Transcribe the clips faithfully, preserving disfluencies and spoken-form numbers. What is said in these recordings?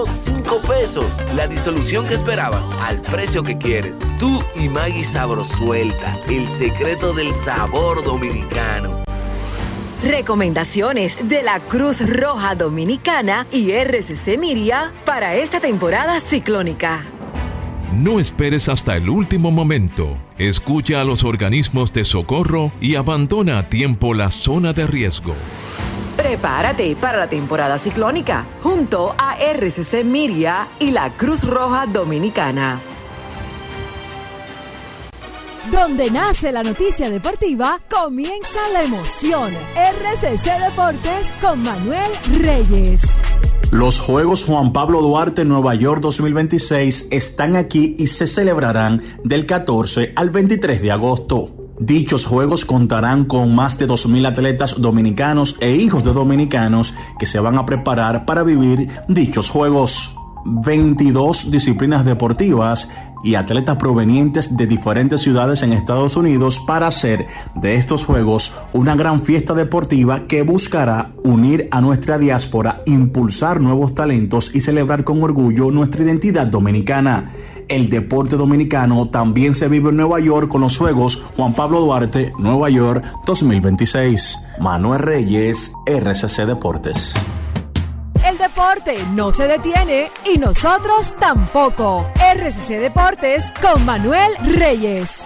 cinco pesos. La disolución que esperabas al precio que quieres. Tú y Maggi Sabrosuelta, el secreto del sabor dominicano. Recomendaciones de la Cruz Roja Dominicana y R C C Miria para esta temporada ciclónica. No esperes hasta el último momento. Escucha a los organismos de socorro y abandona a tiempo la zona de riesgo. Prepárate para la temporada ciclónica junto a R C C Miria y la Cruz Roja Dominicana. Donde nace la noticia deportiva, comienza la emoción. R C C Deportes con Manuel Reyes. Los Juegos Juan Pablo Duarte Nueva York dos mil veintiséis están aquí y se celebrarán del catorce al veintitrés de agosto. Dichos Juegos contarán con más de dos mil atletas dominicanos e hijos de dominicanos que se van a preparar para vivir dichos Juegos. veintidós disciplinas deportivas y atletas provenientes de diferentes ciudades en Estados Unidos para hacer de estos Juegos una gran fiesta deportiva que buscará unir a nuestra diáspora, impulsar nuevos talentos y celebrar con orgullo nuestra identidad dominicana. El deporte dominicano también se vive en Nueva York con los Juegos Juan Pablo Duarte Nueva York dos mil veintiséis. Manuel Reyes, R C C Deportes. El deporte no se detiene y nosotros tampoco. R C C Deportes con Manuel Reyes.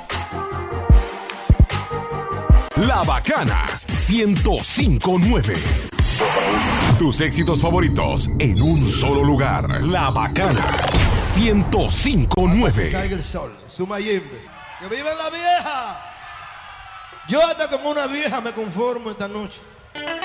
La Bacana ciento cinco punto nueve. Tus éxitos favoritos en un solo lugar. La Bacana ciento cinco punto nueve. Que salga el sol, su mayimbe. ¡Que viva la vieja! Yo hasta con una vieja me conformo esta noche.